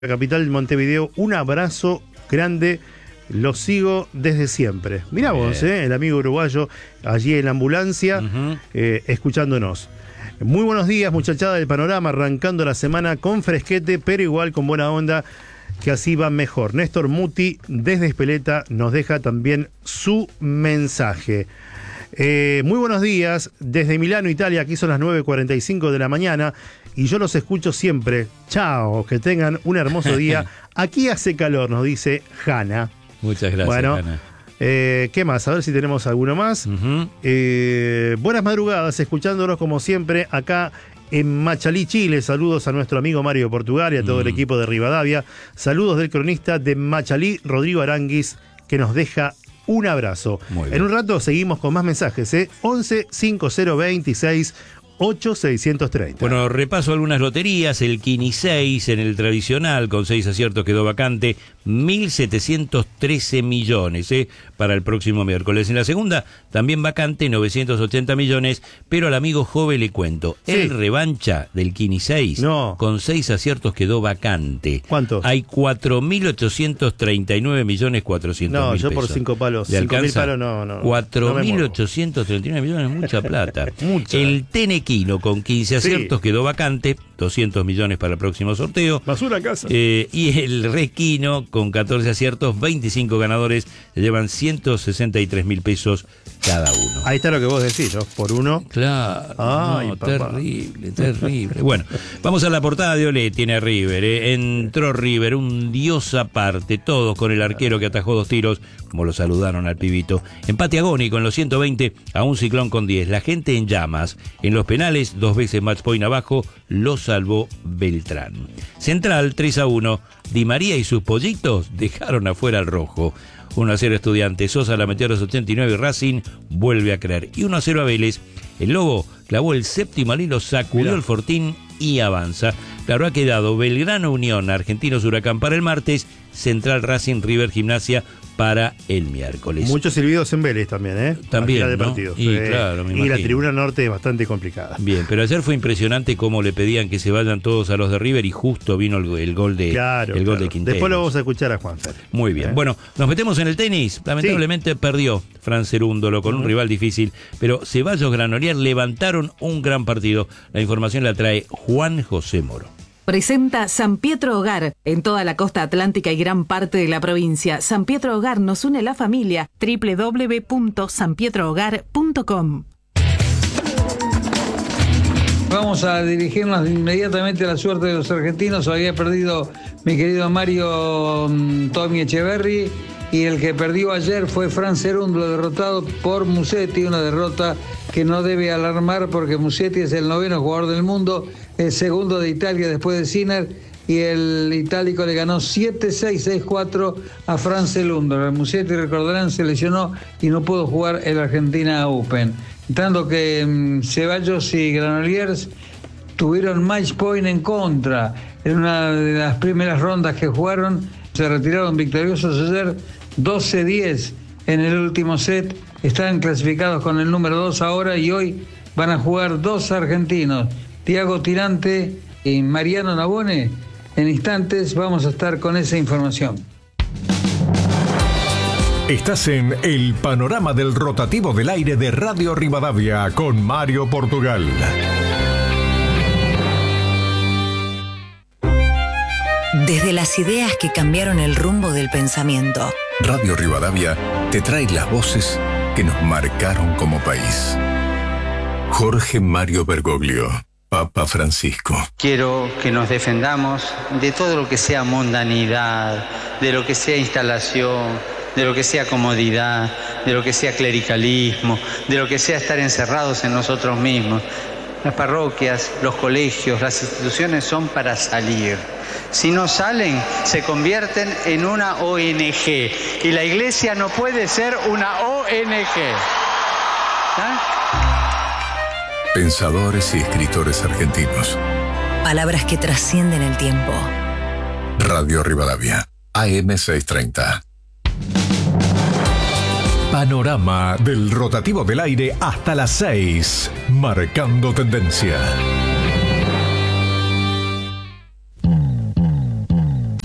La capital de Montevideo, un abrazo grande, lo sigo desde siempre. Mirá vos, el amigo uruguayo allí en la ambulancia, escuchándonos. Muy buenos días, muchachada del panorama, arrancando la semana con fresquete, pero igual con buena onda, que así va mejor. Néstor Muti, desde Espeleta, nos deja también su mensaje. Muy buenos días, desde Milano, Italia, aquí son las 9:45 de la mañana y yo los escucho siempre. Chao, que tengan un hermoso día. Aquí hace calor, nos dice Hanna. Muchas gracias, bueno, Hanna. ¿Qué más? A ver si tenemos alguno más. Buenas madrugadas, escuchándonos como siempre acá en Machalí, Chile. Saludos a nuestro amigo Mario Portugal y a todo el equipo de Rivadavia. Saludos del cronista de Machalí, Rodrigo Aranguis, que nos deja un abrazo. En un rato seguimos con más mensajes, 11 5026 8630. Bueno, repaso algunas loterías. El Kini 6 en el tradicional, con 6 aciertos quedó vacante, 1.713 millones para el próximo miércoles. En la segunda, también vacante, 980 millones, pero al amigo Jove le cuento, el revancha del Kini 6, con 6 aciertos quedó vacante. ¿Cuánto? Hay 4.839 millones 400 mil yo pesos. por 5 palos. ¿Le 5.000 palos no. 4.839 millones, mucha plata. Mucha. El Tenequino con 15 aciertos quedó vacante, 200 millones para el próximo sorteo. Basura a casa. Y el Requino con 14 aciertos, 25 ganadores, se llevan 163 mil pesos cada uno. Ahí está lo que vos decís, ¿no? Por uno. Claro. Ay, no, papá. terrible. Bueno, vamos a la portada de Olé, tiene a River. Entró River, un dios aparte, todos con el arquero que atajó 2 tiros, como lo saludaron al pibito. Empate agónico en los 120 a un Ciclón con 10. La gente en llamas. En los penales, 2 veces match point abajo, lo salvó Beltrán. Central, 3-1. Di María y sus pollitos dejaron afuera al rojo. 1-0 Estudiantes, Sosa la metió a los 89 y Racing vuelve a creer. Y 1-0 a Vélez. El Lobo clavó el séptimo al hilo, sacudió el Fortín y avanza. Claro, ha quedado Belgrano Unión, Argentinos Huracán para el martes, Central Racing River Gimnasia para el miércoles. Muchos silbidos en Vélez también, También, de ¿no? partidos. Y claro, me y la imagino. tribuna norte es bastante complicada. Bien, pero ayer fue impresionante cómo le pedían que se vayan todos a los de River y justo vino el gol de gol de Quintero. Después lo vamos a escuchar a Juanfer. Muy bien. Bueno, nos metemos en el tenis. Lamentablemente perdió Fran Cerúndolo con un rival difícil, pero Ceballos Granolier levantaron un gran partido. La información la trae Juan José Moro. Presenta San Pietro Hogar, en toda la costa atlántica y gran parte de la provincia. San Pietro Hogar nos une la familia. www.sanpietrohogar.com. Vamos a dirigirnos inmediatamente a la suerte de los argentinos. Había perdido mi querido Mario Tommy Echeverry, y el que perdió ayer fue Fran Cerúndolo, derrotado por Musetti, una derrota que no debe alarmar porque Musetti es el 9º jugador del mundo, el segundo de Italia después de Sinner, y el itálico le ganó 7-6, 6-4 a Fran Cerúndolo. Musetti, recordarán, se lesionó y no pudo jugar el Argentina Open. Tanto que Ceballos y Granoliers tuvieron match point en contra. En una de las primeras rondas que jugaron, se retiraron victoriosos ayer 12-10 en el último set. Están clasificados con el número 2 ahora y hoy van a jugar 2 argentinos, Tiago Tirante y Mariano Navone. En instantes vamos a estar con esa información. Estás en el panorama del rotativo del aire de Radio Rivadavia con Mario Portugal. Desde las ideas que cambiaron el rumbo del pensamiento, Radio Rivadavia te trae las voces que nos marcaron como país. Jorge Mario Bergoglio, Papa Francisco. Quiero que nos defendamos de todo lo que sea mundanidad, de lo que sea instalación, de lo que sea comodidad, de lo que sea clericalismo, de lo que sea estar encerrados en nosotros mismos. Las parroquias, los colegios, las instituciones son para salir. Si no salen, se convierten en una ONG. Y la iglesia no puede ser una ONG. Pensadores y escritores argentinos. palabras que trascienden el tiempo. Radio Rivadavia, AM 630. Panorama del rotativo del aire hasta las 6, marcando tendencia.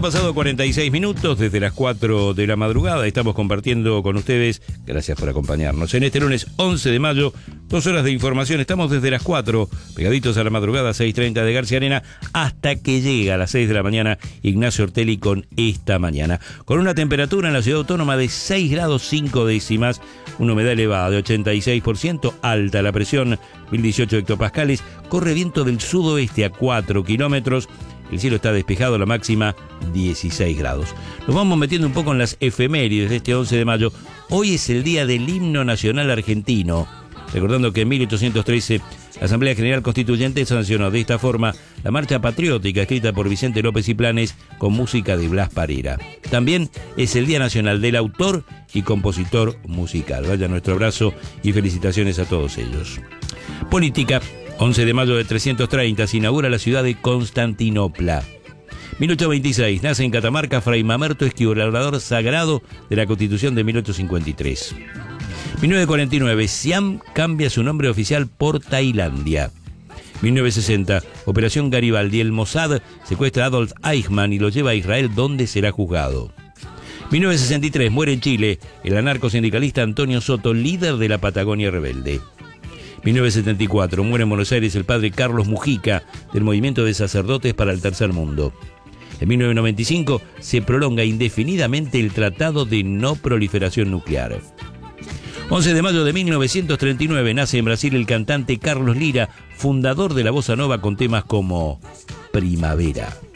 han pasado 46 minutos desde las 4 de la madrugada. Estamos compartiendo con ustedes. Gracias por acompañarnos. En este lunes 11 de mayo, 2 horas de información. Estamos desde las 4, pegaditos a la madrugada, 6:30 de García Arena, hasta que llega a las 6 de la mañana Ignacio Ortelli con Esta Mañana. Con una temperatura en la ciudad autónoma de 6 grados 5 décimas, una humedad elevada de 86%, alta la presión, 1018 hectopascales, corre viento del sudoeste a 4 kilómetros. El cielo está despejado, la máxima 16 grados. Nos vamos metiendo un poco en las efemérides de este 11 de mayo. Hoy es el día del himno nacional argentino. Recordando que en 1813 la Asamblea General Constituyente sancionó de esta forma la marcha patriótica escrita por Vicente López y Planes con música de Blas Parera. También es el Día Nacional del Autor y Compositor Musical. Vaya nuestro abrazo y felicitaciones a todos ellos. Política. 11 de mayo de 330 se inaugura la ciudad de Constantinopla. 1826 nace en Catamarca Fray Mamerto Esquivel, orador sagrado de la Constitución de 1853. 1949 Siam cambia su nombre oficial por Tailandia. 1960 Operación Garibaldi, el Mossad secuestra a Adolf Eichmann y lo lleva a Israel, donde será juzgado. 1963 muere en Chile el anarcosindicalista Antonio Soto, líder de la Patagonia rebelde. 1974 muere en Buenos Aires el padre Carlos Mujica, del movimiento de sacerdotes para el tercer mundo. En 1995 se prolonga indefinidamente el Tratado de No Proliferación Nuclear. 11 de mayo de 1939 nace en Brasil el cantante Carlos Lira, fundador de la bossa nova con temas como Primavera.